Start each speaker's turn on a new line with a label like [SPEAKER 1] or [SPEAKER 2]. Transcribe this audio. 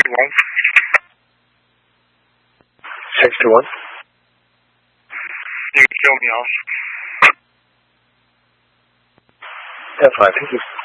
[SPEAKER 1] 621.
[SPEAKER 2] 621.
[SPEAKER 1] You can kill me off.
[SPEAKER 2] F5, thank you.